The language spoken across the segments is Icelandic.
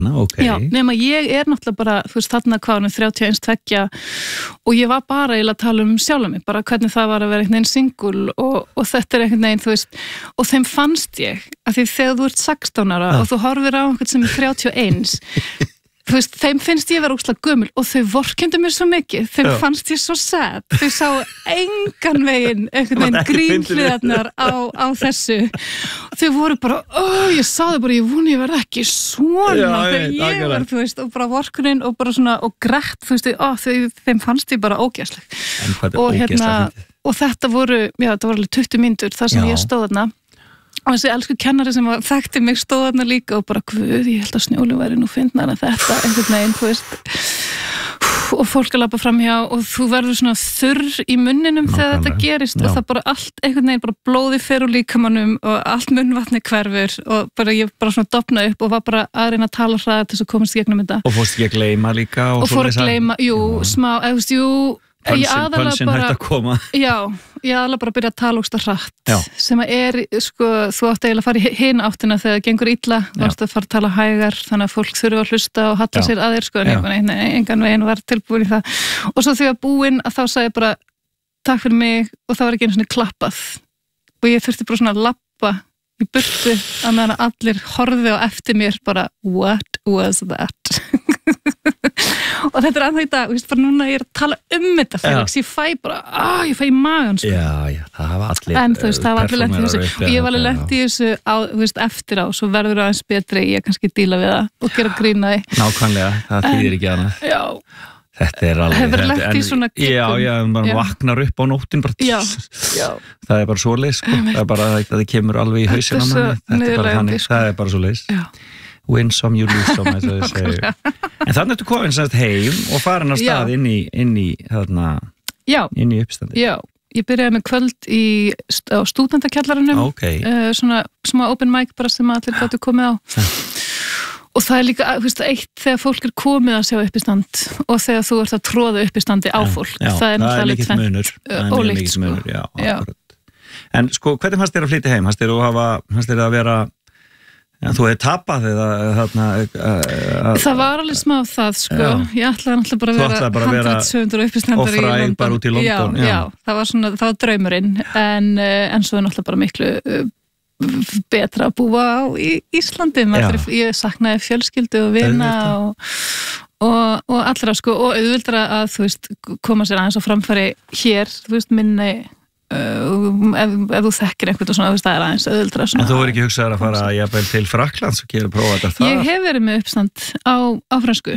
Já, nema ég náttúrulega bara, þú veist, þarna hvaðan 31 tveggja og ég var bara eiginlega að tala sjálfa mig, bara hvernig það var að vera einhvern veginn singul og þetta einhvern veginn, þú veist, og þeim fannst ég, að því þegar þú ert 16 ára og þú horfir á einhvern sem 31, þú veist, þeim finnst ég vera ógeðslega gömul og þau vorkendu mér svo mikið, þeim fannst ég svo sad, þau sá engan veginn einhvern veginn grínhliðarnar á þessu, þau voru bara, ég sá þau bara, ég voni ég verð ekki svona þegar ég var, þú veist, og bara vorkunin og bara svona, og grætt, þú veist, þeim fannst ég bara ógeðsleg og þetta voru alveg 20 mínútur þar sem ég stóð þarna og þessi elsku kennari sem þekkti mig stóð þarna líka og bara, guð, ég held að Snjóli væri nú fyndnar en þetta, einhvern veginn, þú veist og fólk að labba framhjá og þú verður svona þurr í munninum þegar þetta gerist og það bara allt, einhvern veginn, bara blóði fer úr líkamannum og allt munnvatni hverfur og bara ég bara svona dofna upp og var bara að reyna að tala hraðar til þess að komast í gegnum þetta. Og fórst ekki að gleyma líka? Og fór að gleyma, smá, Pölsin hægt að koma. Já, ég aðalega bara byrja að tala ógsta hratt sem að sko, þú átti eiginlega að fara í hin áttina þegar það gengur illa, þú átti að fara að tala hægar þannig að fólk þurfa að hlusta og halla sér að þér sko, en engan veginn var tilbúin í það og svo þegar búin að þá sagði ég bara takk fyrir mig og það var ekki einu svona klappað og ég þurfti bara svona að lappa í burtu að meðan allir horfðu á eftir mér bara, what was that? Og þetta ennþá í dag, þú veist, bara núna ég að tala þetta Felix, ég fæ bara, ég fæ í magan sko. Já, það hafa allir en þú veist, það var allir lent í þessu og ég var alveg lent í þessu þú veist, eftir á, svo verður aðeins betri ég kannski díla við það og gera grína því Nákvæmlega, það þýðir ekki annað Já Þetta alveg hefur lent í svona kippum Já, maður vaknar upp á nóttin bara, það er bara svoleiðis sko. Það er bara að það kemur alveg í hausinn á manni Þetta er bara þannig, það er bara svoleiðis win some, you lose some eins og þau segja en þannig ertu komin semst heim og farin af stað inn í þarna inn í uppstandi Já, ég byrjaði með kvöld á stúdendakjallaranum svona smá open mic bara sem allir gátu komið á og það er líka, þú veist, eitt þegar fólk er komið að sjá uppistand og þegar þú ert að tróða uppistandi á fólk það er náttúrulega ólíkt sko. En sko, hvernig fannst þér að flytja heim? Fannst þér að vera þú hefði tapað eða það var alveg smá það sko ég ætlaði náttúrulega bara að vera 100 uppistandar í London bara út í London já, það var draumurinn en svo er náttúrulega bara miklu betra að búa á Íslandi ég saknaði fjölskyldu og vina og allra sko og auðvildra að þú veist koma sér aðeins á framfæri hér þú veist minni ef þú þekkir einhvern og svona, það er aðeins auðvildra svona. En þú verður ekki hugsaður að fara jafnvel til Frakklands og gera prófa þetta þar? Ég hef verið með uppstand á fransku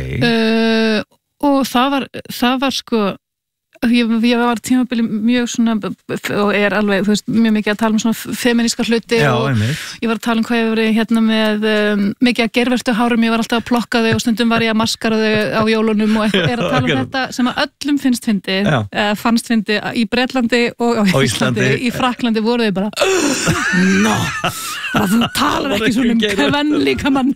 og það var sko ég var tímabili mjög svona og alveg, þú veist, mjög mikið að tala svona feminíska hluti og ég var að tala hvað ég hef verið hérna með mikið að gervertu hárum, ég var alltaf að plokka þau og stundum var ég að maskara þau á jólunum og að tala þetta sem að öllum fannst fyndi í Bretlandi og á Íslandi í Frakklandi voru þau bara þú talar ekki svona kvenlíkamann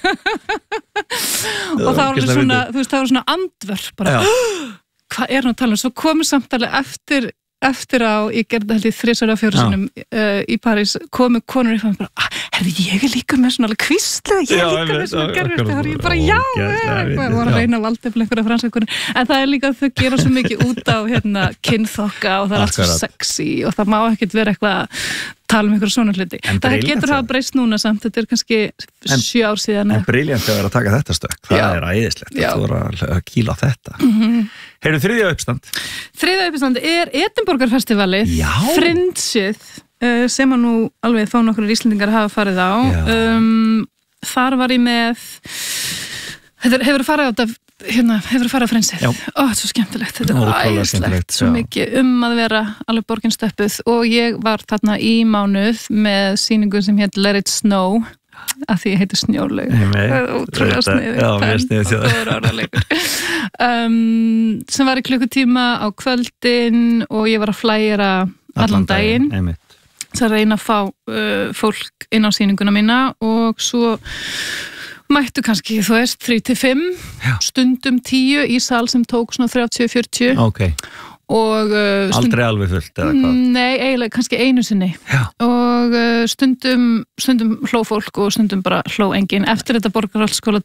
og það var svona, þú veist, það var svona andvörp bara hvað er hún að tala svo komur samtalið eftir á, ég gerði held í 3 ára 4 sinum í París, komu konur upp og bara, ég líka með svona alveg kvíslu, ég líka með svona gerfist og ég bara, ég var að reyna að valda upp einhverja fransakonur, en það er líka að þau gera svo mikið út á kynþokka og það er allt svo sexy og það má ekkert vera eitthvað tala einhverja svona hluti. Það getur hafa breyst núna samt, þetta er kannski 7 ár síðan. En briljant að vera að taka þetta stökk, það er æðislegt að þú voru að kýla þetta. Heyrðu, þriðja uppstand? Þriðja uppstand er Edinborgarfestivalið, Frinsið, sem að nú alveg fá nokkur íslendingar hafa farið á. Þar var ég með, hefur farið á Frinsið. Þetta er svo skemmtilegt, þetta er æðislegt, svo mikið að vera alveg borginstöppuð og ég var þarna í mánuð með sýningu sem hétt Let It Snow að því ég heiti Snjólaug ótrúlega sniðið sem var í klukkutíma á kvöldin og ég var að flæra allan daginn það reyna að fá fólk inn á sýninguna mína og svo mættu kannski, þú veist, 3-5 stundum 10 í sal sem tók svona 30-40 og aldrei alveg fullt eða hvað? Nei, eiginlega kannski einu sinni og og stundum hló fólk og stundum bara hló enginn. Eftir þetta Borgarholtsskóla